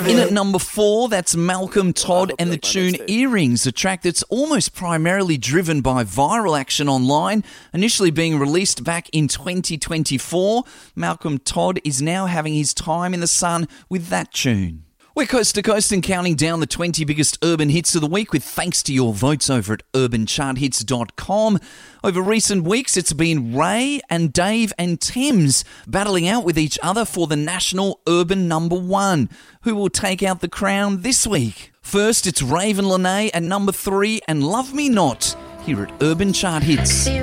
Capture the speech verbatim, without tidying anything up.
In at number four, that's Malcolm Todd and the tune Earrings, a track that's almost primarily driven by viral action online. Initially being released back in twenty twenty-four, Malcolm Todd is now having his time in the sun with that tune. We're coast to coast and counting down the twenty biggest urban hits of the week with thanks to your votes over at urban chart hits dot com. Over recent weeks, it's been Ray and Dave and Thames battling out with each other for the national urban number one. Who will take out the crown this week? First, it's Raven Lene at number three and Love Me Not here at Urban Chart Hits.